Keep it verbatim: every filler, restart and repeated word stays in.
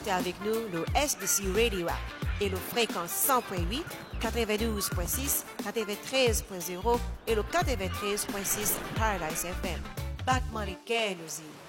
connecter avec nous le S D C Radio App et le fréquence cent point huit, quatre-vingt-douze point six, quatre-vingt-treize point zéro et le quatre-vingt-treize point six Paradise F M. Back Money Care nous y.